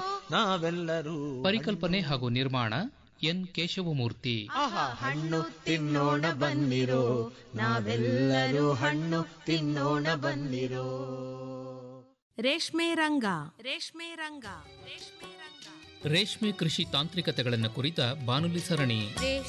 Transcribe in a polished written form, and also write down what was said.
ನಾವೆಲ್ಲರೂ. ಪರಿಕಲ್ಪನೆ ಹಾಗೂ ನಿರ್ಮಾಣ ಎನ್ ಕೇಶವಮೂರ್ತಿ. ಹಣ್ಣು ತಿನ್ನೋಣ ಬನ್ನಿರೋ, ನಾವೆಲ್ಲರೂ ಹಣ್ಣು ತಿನ್ನೋಣ ಬನ್ನಿರೋ. ರೇಷ್ಮೆ ರಂಗ, ರೇಷ್ಮೆ ರಂಗ, ರೇಷ್ಮೆ ರಂಗ. ರೇಷ್ಮೆ ಕೃಷಿ ತಾಂತ್ರಿಕತೆಗಳನ್ನು ಕುರಿತ ಬಾನುಲಿ ಸರಣಿ.